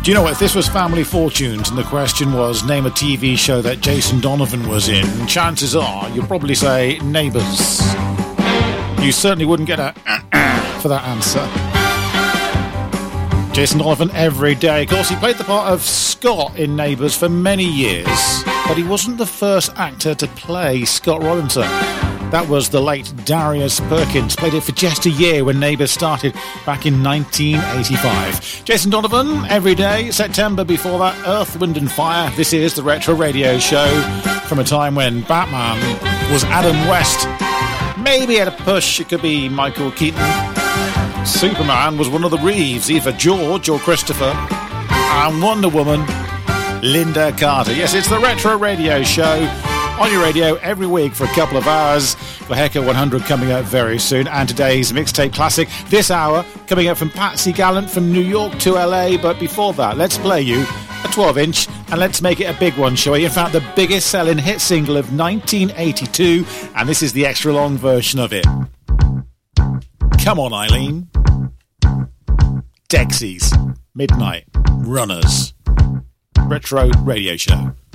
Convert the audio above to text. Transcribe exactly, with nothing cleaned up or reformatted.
Do you know what? If this was Family Fortunes and the question was name a T V show that Jason Donovan was in, chances are you'll probably say Neighbours. You certainly wouldn't get a uh-uh for that answer. Jason Donovan every day. Of course, he played the part of Scott in Neighbours for many years, but he wasn't the first actor to play Scott Robinson. That was the late Darius Perkins. Played it for just a year when Neighbours started back in nineteen eighty-five. Jason Donovan, every day. September before that, Earth, Wind and Fire. This is the Retro Radio Show from a time when Batman was Adam West. Maybe at a push, it could be Michael Keaton. Superman was one of the Reeves, either George or Christopher. And Wonder Woman, Linda Carter. Yes, it's the Retro Radio Show. On your radio every week for a couple of hours. The Hecker one hundred coming up very soon. And today's Mixtape Classic this hour coming up from Patsy Gallant from New York to L A. But before that, let's play you a twelve inch and let's make it a big one, shall we? In fact, the biggest selling hit single of nineteen eighty-two. And this is the extra long version of it. Come on, Eileen. Dexys, Midnight Runners. Retro Radio Show.